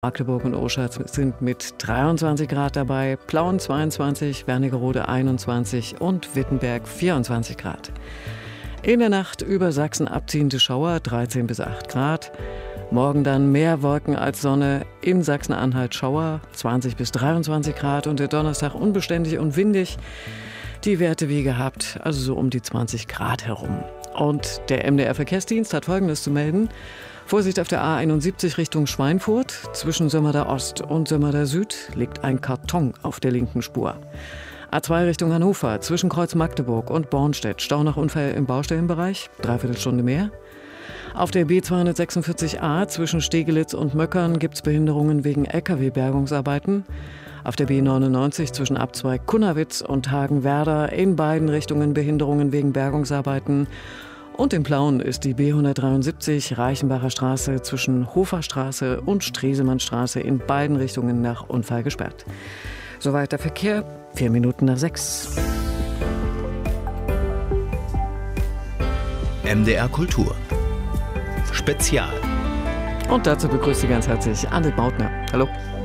Magdeburg und Oschatz sind mit 23 Grad dabei, Plauen 22, Wernigerode 21 und Wittenberg 24 Grad. In der Nacht über Sachsen abziehende Schauer 13 bis 8 Grad. Morgen dann mehr Wolken als Sonne, in Sachsen-Anhalt Schauer 20 bis 23 Grad und der Donnerstag unbeständig und windig. Die Werte wie gehabt, also so um die 20 Grad herum. Und der MDR-Verkehrsdienst hat Folgendes zu melden. Vorsicht auf der A71 Richtung Schweinfurt. Zwischen Sömmerda Ost und Sömmerda Süd liegt ein Karton auf der linken Spur. A2 Richtung Hannover, zwischen Kreuz Magdeburg und Bornstedt. Stau nach Unfall im Baustellenbereich, dreiviertel Stunde mehr. Auf der B246a zwischen Stegelitz und Möckern gibt es Behinderungen wegen LKW-Bergungsarbeiten. Auf der B99 zwischen Abzweig Kunnawitz und Hagenwerder in beiden Richtungen Behinderungen wegen Bergungsarbeiten. Und in Plauen ist die B173 Reichenbacher Straße zwischen Hoferstraße und Stresemannstraße in beiden Richtungen nach Unfall gesperrt. Soweit der Verkehr, 4 Minuten nach 6. MDR Kultur Spezial. Und dazu begrüßt Sie ganz herzlich Anne Bautner. Hallo.